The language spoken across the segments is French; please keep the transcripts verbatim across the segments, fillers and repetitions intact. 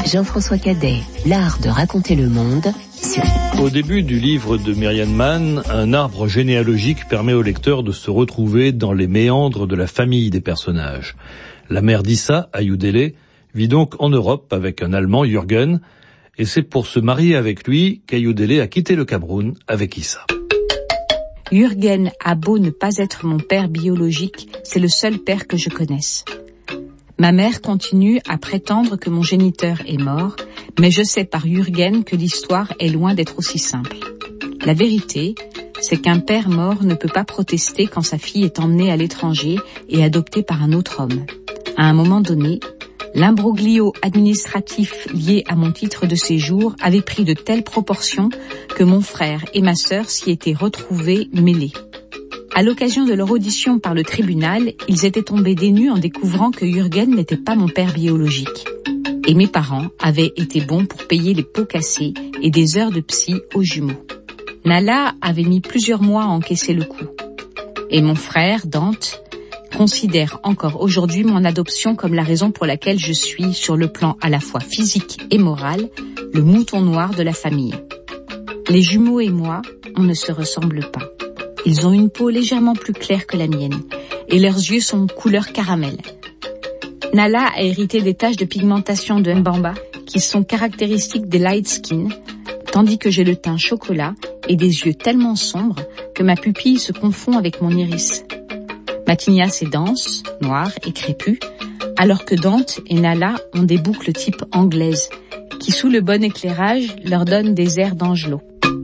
Jean-François Cadet, l'art de raconter le monde. Sur... Au début du livre de Myriam Mann, un arbre généalogique permet au lecteur de se retrouver dans les méandres de la famille des personnages. La mère d'Issa, Ayodele, vit donc en Europe avec un Allemand, Jürgen, et c'est pour se marier avec lui qu'Ayodele a quitté le Cameroun avec Issa. Jürgen a beau ne pas être mon père biologique, c'est le seul père que je connaisse. Ma mère continue à prétendre que mon géniteur est mort, mais je sais par Jürgen que l'histoire est loin d'être aussi simple. La vérité, c'est qu'un père mort ne peut pas protester quand sa fille est emmenée à l'étranger et adoptée par un autre homme. À un moment donné, l'imbroglio administratif lié à mon titre de séjour avait pris de telles proportions que mon frère et ma sœur s'y étaient retrouvés mêlés. À l'occasion de leur audition par le tribunal, ils étaient tombés des nues en découvrant que Jürgen n'était pas mon père biologique. Et mes parents avaient été bons pour payer les pots cassés et des heures de psy aux jumeaux. Nala avait mis plusieurs mois à encaisser le coup. Et mon frère, Dante, considère encore aujourd'hui mon adoption comme la raison pour laquelle je suis, sur le plan à la fois physique et moral, le mouton noir de la famille. Les jumeaux et moi, on ne se ressemble pas. Ils ont une peau légèrement plus claire que la mienne, et leurs yeux sont couleur caramel. Nala a hérité des taches de pigmentation de Mbamba, qui sont caractéristiques des light skin, tandis que j'ai le teint chocolat et des yeux tellement sombres que ma pupille se confond avec mon iris. Ma tignasse est dense, noire et crépue, alors que Dante et Nala ont des boucles type anglaise, qui sous le bon éclairage leur donnent des airs d'Angelo.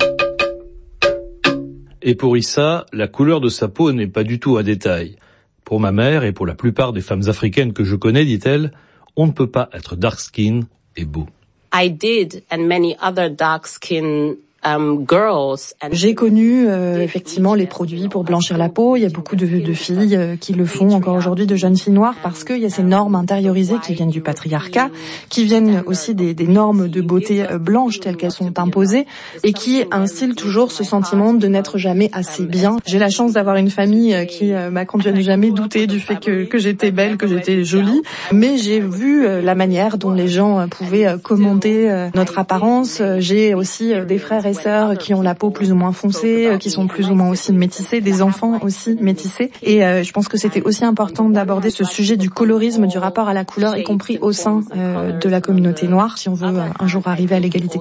Et pour Issa, la couleur de sa peau n'est pas du tout un détail. Pour ma mère et pour la plupart des femmes africaines que je connais, dit-elle, on ne peut pas être dark skin et beau. I did, and many other dark skin Um, girls and... J'ai connu euh, effectivement les produits pour blanchir la peau. Il y a beaucoup de, de filles euh, qui le font encore aujourd'hui, de jeunes filles noires, parce qu'il y a ces normes intériorisées qui viennent du patriarcat, qui viennent aussi des, des normes de beauté euh, blanches telles qu'elles sont imposées, et qui instillent toujours ce sentiment de n'être jamais assez bien. J'ai la chance d'avoir une famille euh, qui euh, m'a conduit à ne jamais douter du fait que, que j'étais belle, que j'étais jolie, mais j'ai vu euh, la manière dont les gens euh, pouvaient euh, commenter euh, notre apparence. J'ai aussi euh, des frères et sœurs qui ont la peau plus ou moins foncée, qui sont plus ou moins aussi métissés, des enfants aussi métissés. Et euh, je pense que c'était aussi important d'aborder ce sujet du colorisme, du rapport à la couleur, y compris au sein euh, de la communauté noire, si on veut euh, un jour arriver à l'égalité.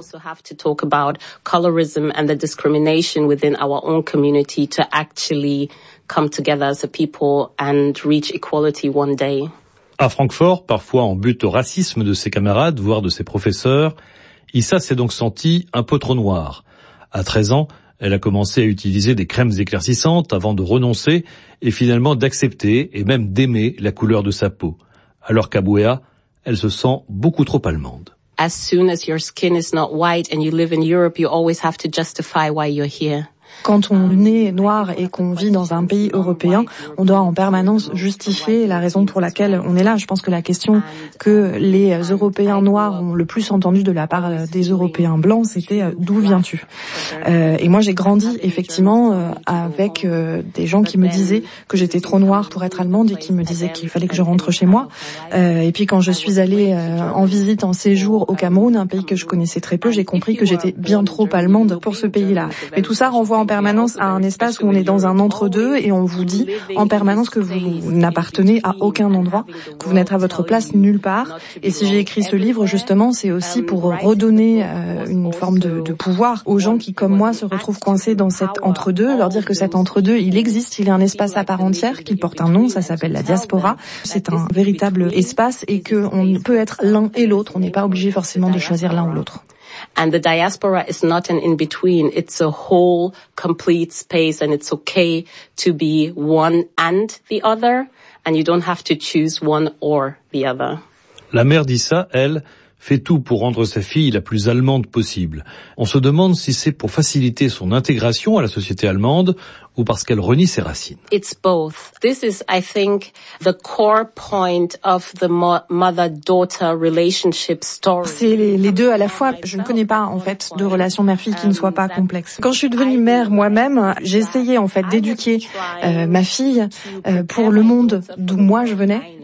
À Francfort, parfois en butte au racisme de ses camarades, voire de ses professeurs, Issa s'est donc sentie un peu trop noire. À treize ans, elle a commencé à utiliser des crèmes éclaircissantes avant de renoncer et finalement d'accepter et même d'aimer la couleur de sa peau. Alors qu'à Bouéa, elle se sent beaucoup trop allemande. As soon as your skin is not white and you live in Europe, you always have to justify why you're here. Quand on est noir et qu'on vit dans un pays européen, on doit en permanence justifier la raison pour laquelle on est là. Je pense que la question que les Européens noirs ont le plus entendue de la part des Européens blancs, c'était « d'où viens-tu » euh, Et moi, j'ai grandi effectivement euh, avec euh, des gens qui me disaient que j'étais trop noire pour être allemande et qui me disaient qu'il fallait que je rentre chez moi. Euh, et puis quand je suis allée euh, en visite, en séjour au Cameroun, un pays que je connaissais très peu, j'ai compris que j'étais bien trop allemande pour ce pays-là. Mais tout ça renvoie en permanence à un espace où on est dans un entre-deux et on vous dit en permanence que vous n'appartenez à aucun endroit, que vous n'êtes à votre place nulle part. Et si j'ai écrit ce livre, justement, c'est aussi pour redonner euh, une forme de, de pouvoir aux gens qui, comme moi, se retrouvent coincés dans cet entre-deux, leur dire que cet entre-deux, il existe, il est un espace à part entière, qu'il porte un nom, ça s'appelle la diaspora. C'est un véritable espace et qu'on peut être l'un et l'autre, on n'est pas obligé forcément de choisir l'un ou l'autre. And the diaspora is not an in-between. It's a whole, complete space, and it's okay to be one and the other, and you don't have to choose one or the other. La mère d'Issa, elle, fait tout pour rendre sa fille la plus allemande possible. On se demande si c'est pour faciliter son intégration à la société allemande ou parce qu'elle renie ses racines. It's both. This is, I think, the core point of the mother-daughter relationship story. C'est les, les deux à la fois. Je ne connais pas, en fait, de relation mère-fille qui ne soit pas complexe. Quand je suis devenue mère moi-même, j'ai essayé, en fait, d'éduquer euh, ma fille euh, pour le monde d'où moi je venais,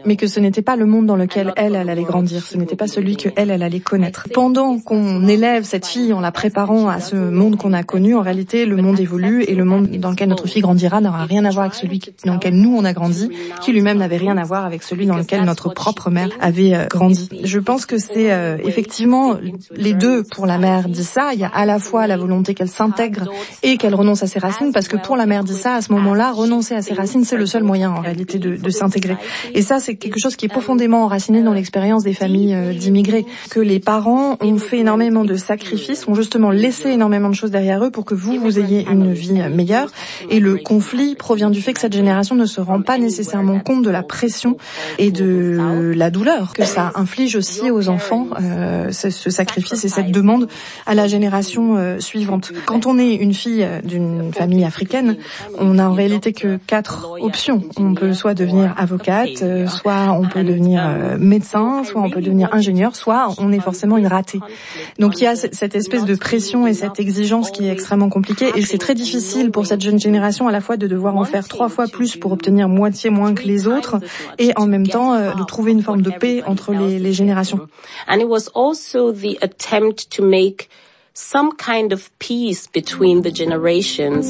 mais que ce n'était pas le monde dans lequel elle, elle allait grandir, ce n'était pas celui que elle, elle allait connaître. Pendant qu'on élève cette fille en la préparant à ce monde qu'on a connu, en réalité, le monde évolue et le monde dans lequel notre fille grandira n'aura rien à voir avec celui dans lequel nous on a grandi, qui lui-même n'avait rien à voir avec celui dans lequel notre propre mère avait euh, grandi. Je pense que c'est euh, effectivement les deux pour la mère d'Issa. Il y a à la fois la volonté qu'elle s'intègre et qu'elle renonce à ses racines, parce que pour la mère d'Issa, à ce moment-là, renoncer à ses racines, c'est le seul moyen en réalité de, de s'intégrer. Et ça, c'est quelque chose qui est profondément enraciné dans l'expérience des familles euh, d'immigrés, que les parents ont fait énormément de sacrifices, ont justement laissé énormément de choses derrière eux pour que vous, vous ayez une vie meilleure. Et le conflit provient du fait que cette génération ne se rend pas nécessairement compte de la pression et de la douleur que ça inflige aussi aux enfants, euh, ce, ce sacrifice et cette demande à la génération euh, suivante. Quand on est une fille d'une famille africaine, on a en réalité que quatre options. On peut soit devenir avocate, euh, soit on peut devenir euh, médecin, soit on peut devenir ingénieur, soit on est forcément une ratée. Donc il y a cette espèce de pression et cette exigence qui est extrêmement compliquée, et c'est très difficile pour cette jeune génération à la fois de devoir en faire trois fois plus pour obtenir moitié moins que les autres, et en même temps euh, de trouver une forme de paix entre les, les générations. And it was also the attempt to make some kind of peace between the generations.